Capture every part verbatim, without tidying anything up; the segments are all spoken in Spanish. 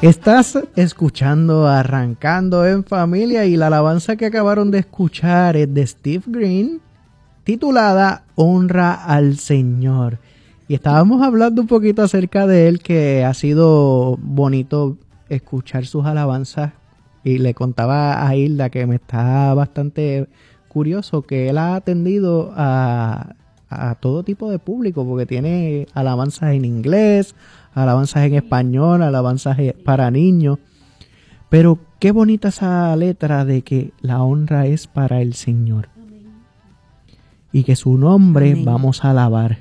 Estás escuchando Arrancando en Familia y la alabanza que acabaron de escuchar es de Steve Green, titulada Honra al Señor. Y estábamos hablando un poquito acerca de él, que ha sido bonito escuchar sus alabanzas, y le contaba a Hilda que me está bastante curioso que él ha atendido a, a todo tipo de público, porque tiene alabanzas en inglés, alabanzas en español, alabanzas para niños. Pero qué bonita esa letra de que la honra es para el Señor. Amén. Y que su nombre Amén. Vamos a alabar.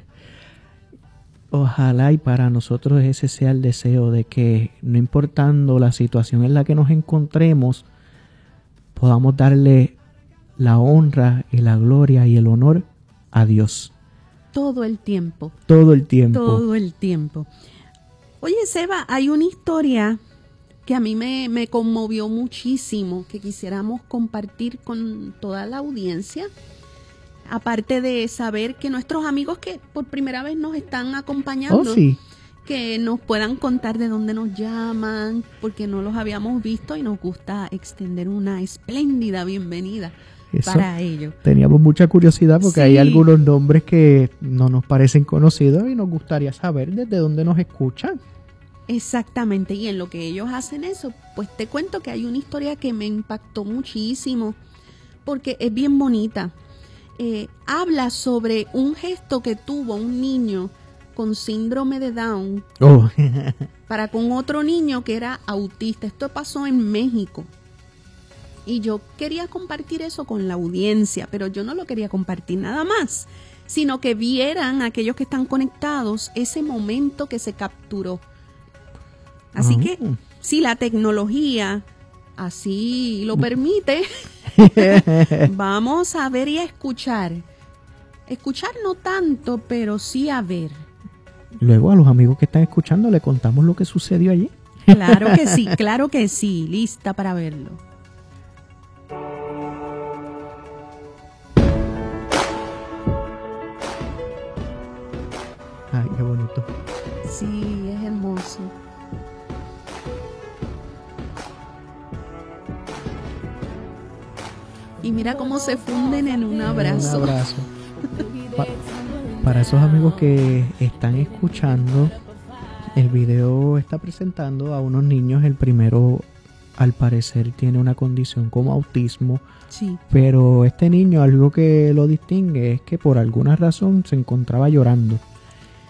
Ojalá y para nosotros ese sea el deseo de que, no importando la situación en la que nos encontremos, podamos darle la honra y la gloria y el honor a Dios. Todo el tiempo. Todo el tiempo. Todo el tiempo. Oye, Seba, hay una historia que a mí me, me conmovió muchísimo, que quisiéramos compartir con toda la audiencia. Aparte de saber que nuestros amigos que por primera vez nos están acompañando, oh, sí. que nos puedan contar de dónde nos llaman, porque no los habíamos visto y nos gusta extender una espléndida bienvenida Eso, para ellos. Teníamos mucha curiosidad porque sí. hay algunos nombres que no nos parecen conocidos y nos gustaría saber desde dónde nos escuchan. Exactamente, y en lo que ellos hacen eso, pues te cuento que hay una historia que me impactó muchísimo porque es bien bonita. Eh, habla sobre un gesto que tuvo un niño con síndrome de Down oh. para con otro niño que era autista. Esto pasó en México y yo quería compartir eso con la audiencia, pero yo no lo quería compartir nada más, sino que vieran aquellos que están conectados ese momento que se capturó. Así uh-huh. que si la tecnología así lo permite, vamos a ver y a escuchar. Escuchar no tanto, pero sí a ver. Luego a los amigos que están escuchando le contamos lo que sucedió allí. Claro que sí, claro que sí. Lista para verlo. Ay, qué bonito. Sí, es hermoso. Y mira cómo se funden en un abrazo. Un abrazo. Pa- para esos amigos que están escuchando, el video está presentando a unos niños. El primero, al parecer, tiene una condición como autismo. Sí. Pero este niño, algo que lo distingue es que por alguna razón se encontraba llorando.